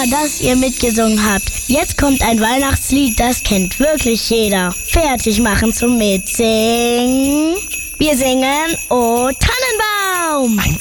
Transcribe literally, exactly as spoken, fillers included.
Super, dass ihr mitgesungen habt. Jetzt kommt ein Weihnachtslied, das kennt wirklich jeder. Fertig machen zum Mitsingen. Wir singen O Tannenbaum. Ein